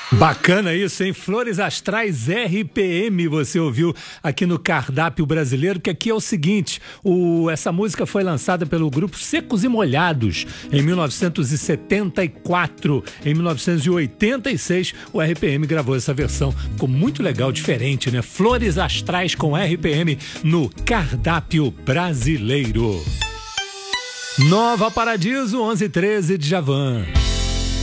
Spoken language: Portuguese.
Bacana isso, hein? Flores Astrais RPM, você ouviu aqui no Cardápio Brasileiro, que aqui é o seguinte, essa música foi lançada pelo grupo Secos e Molhados em 1974. Em 1986, o RPM gravou essa versão. Ficou muito legal, diferente, né? Flores Astrais com RPM no Cardápio Brasileiro. Nova Paradiso, 11:13, Djavan.